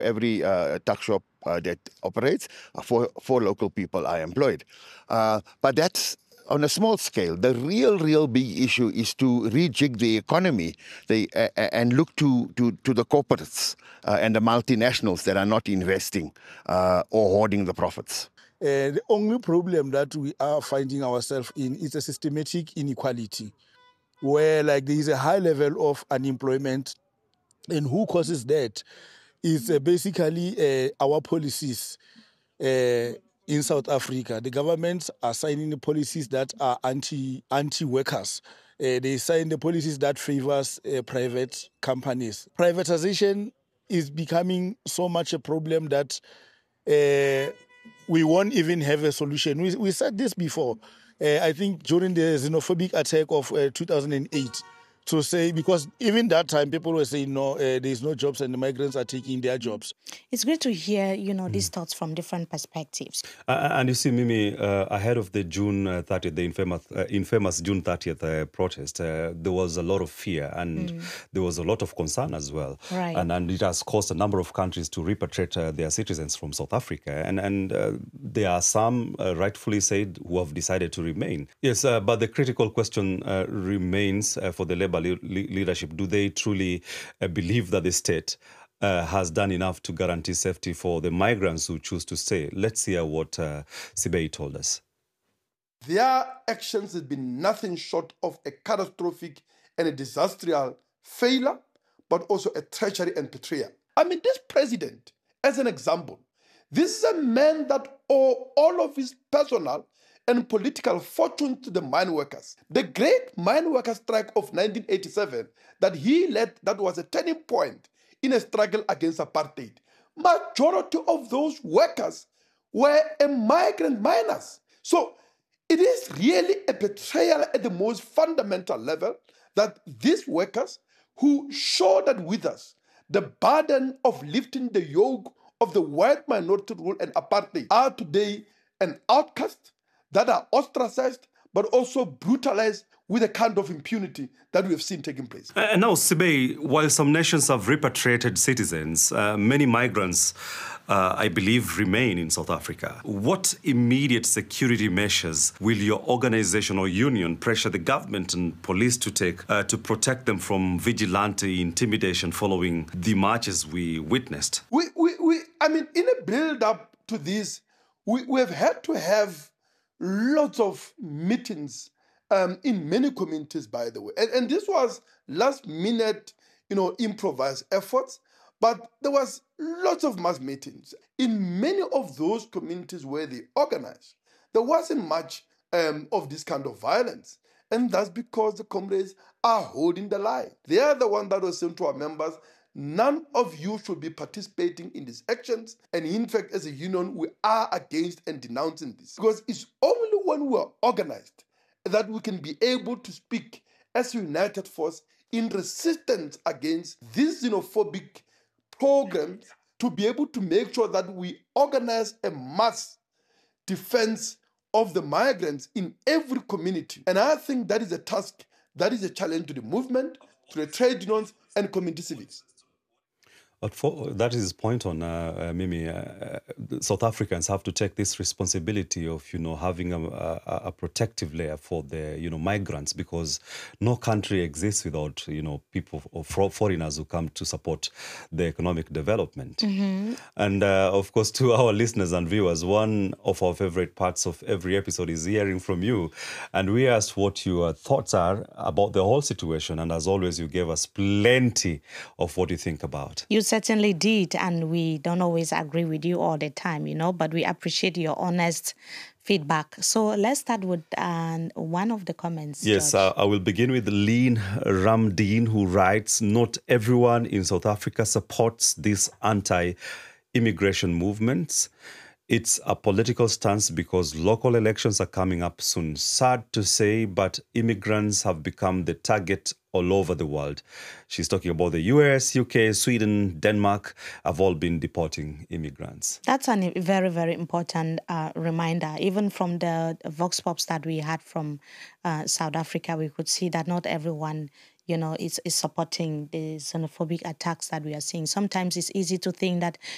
Every tuck shop that operates, four local people are employed. But that's on a small scale. The real big issue is to rejig the economy and look to the corporates and the multinationals that are not investing or hoarding the profits. The only problem that we are finding ourselves in is a systematic inequality, where like there is a high level of unemployment, and who causes that is basically our policies in South Africa. The governments are signing the policies that are anti-workers. They sign the policies that favors private companies. Privatization is becoming so much a problem that we won't even have a solution. We said this before, I think during the xenophobic attack of 2008, to say, because even that time people were saying, no, there's no jobs and the migrants are taking their jobs. It's great to hear, these thoughts from different perspectives. And you see, Mimi, ahead of the June 30th, the infamous June 30th protest, there was a lot of fear and there was a lot of concern as well. Right. And it has caused a number of countries to repatriate their citizens from South Africa. And there are some, rightfully said, who have decided to remain. Yes, but the critical question remains for the Labour leadership. Do they truly believe that the state has done enough to guarantee safety for the migrants who choose to stay? Let's hear what Sibei told us. Their actions have been nothing short of a catastrophic and a disastrous failure, but also a treachery and betrayal. I mean, this president, as an example, this is a man that owed all of his personal and political fortune to the mine workers. The great mine workers strike of 1987 that he led, that was a turning point in a struggle against apartheid. Majority of those workers were migrant miners. So it is really a betrayal at the most fundamental level that these workers who showed that with us the burden of lifting the yoke of the white minority rule and apartheid are today an outcast, that are ostracized, but also brutalized with the kind of impunity that we have seen taking place. And now, Sibei, while some nations have repatriated citizens, many migrants, I believe, remain in South Africa. What immediate security measures will your organization or union pressure the government and police to take to protect them from vigilante intimidation following the marches we witnessed? I mean, in a build-up to this, we have had to have lots of meetings in many communities, by the way. And this was last-minute, improvised efforts, but there was lots of mass meetings. In many of those communities where they organized, there wasn't much of this kind of violence. And that's because the comrades are holding the line. They are the one that was saying to our members, none of you should be participating in these actions. And in fact, as a union, we are against and denouncing this. Because it's only when we are organized that we can be able to speak as a united force in resistance against these xenophobic programs, to be able to make sure that we organize a mass defense of the migrants in every community. And I think that is a task, that is a challenge to the movement, to the trade unions and community civics. But that is his point on, Mimi. South Africans have to take this responsibility of, having a protective layer for the, migrants, because no country exists without, people or foreigners who come to support the economic development. Mm-hmm. And of course, to our listeners and viewers, one of our favorite parts of every episode is hearing from you. And we asked what your thoughts are about the whole situation. And as always, you gave us plenty of what you think about. You certainly did, and we don't always agree with you all the time, but we appreciate your honest feedback. So let's start with one of the comments. Yes, I will begin with Lean Ramdeen, who writes, not everyone in South Africa supports these anti-immigration movements. It's a political stance because local elections are coming up soon. Sad to say, but immigrants have become the target all over the world. She's talking about the US, UK, Sweden, Denmark have all been deporting immigrants. That's a very, very important reminder. Even from the vox pops that we had from South Africa, we could see that not everyone is supporting the xenophobic attacks that we are seeing. Sometimes it's easy to think that